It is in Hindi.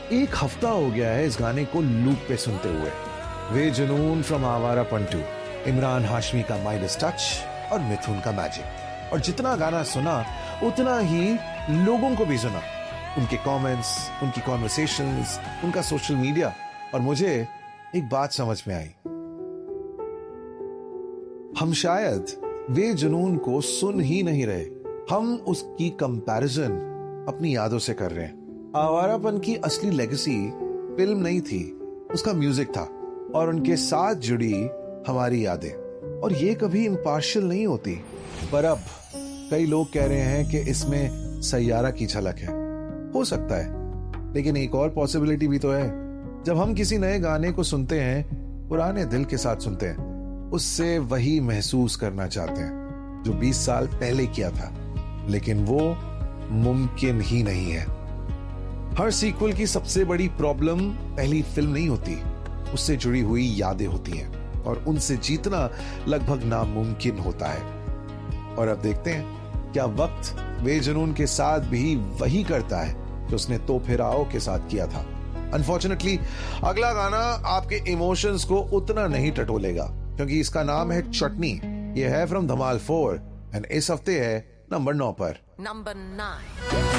एक हफ्ता हो गया है इस गाने को लूप पे सुनते हुए। वे जुनून फ्रॉम आवारा पंटू, इमरान हाशमी का माइडस टच और मिथुन का मैजिक। और जितना गाना सुना उतना ही लोगों को भी सुना, उनके कमेंट्स, उनकी कॉन्वर्सेशंस, उनका सोशल मीडिया। और मुझे एक बात समझ में आई, हम शायद वे जुनून को सुन ही नहीं रहे, हम उसकी कंपैरिजन अपनी यादों से कर रहे हैं। आवारापन की असली लेगेसी फिल्म नहीं थी, उसका म्यूजिक था और उनके साथ जुड़ी हमारी यादें। और ये कभी इम्पार्शियल नहीं होती। पर अब कई लोग कह रहे हैं कि इसमें सैयारा की झलक है। हो सकता है, लेकिन एक और पॉसिबिलिटी भी तो है। जब हम किसी नए गाने को सुनते हैं, पुराने दिल के साथ सुनते हैं, उससे वही महसूस करना चाहते हैं जो 20 साल पहले किया था, लेकिन वो मुमकिन ही नहीं है। हर सीक्वल की सबसे बड़ी प्रॉब्लम पहली फिल्म नहीं होती, उससे जुड़ी हुई यादें होती हैं और उनसे जीतना लगभग नामुमकिन होता है। और अब देखते हैं क्या वक्त वे जुनून के साथ भी वही करता है जो उसने तो फिर आओ के साथ किया था। अनफॉर्चुनेटली अगला गाना आपके इमोशंस को उतना नहीं टटोलेगा, क्योंकि इसका नाम है चटनी। ये है फ्रॉम धमाल 4 एंड इस हफ्ते है नंबर 9 पर। नंबर 9।